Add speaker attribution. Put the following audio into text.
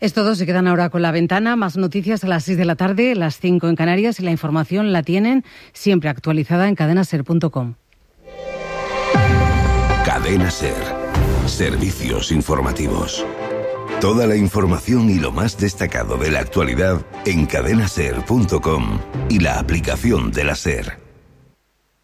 Speaker 1: Es todo, se quedan ahora con La Ventana. Más noticias a las 6 de la tarde, las 5 en Canarias, y la información la tienen siempre actualizada en cadenaser.com.
Speaker 2: Cadena Ser. Servicios informativos. Toda la información y lo más destacado de la actualidad en cadenaser.com y la aplicación de la Ser.